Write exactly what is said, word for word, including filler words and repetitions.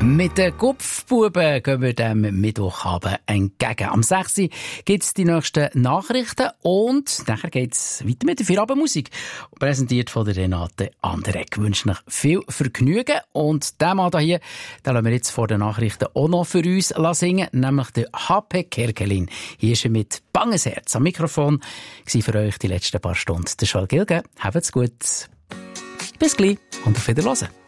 Mit den Kopfbuben gehen wir dem Mittwochabend entgegen. Am sechs Uhr gibt es die nächsten Nachrichten und nachher geht es weiter mit der Feierabendmusik. Präsentiert von der Renate Anderegg. Ich wünsche euch viel Vergnügen und den Mann hier, den lassen wir jetzt vor den Nachrichten auch noch für uns singen, nämlich der H P Kerkelin. Hier ist er mit Banges Herz am Mikrofon. War für euch die letzten paar Stunden der Schall Gilge. Habt's gut. Bis gleich und auf Wiederhören.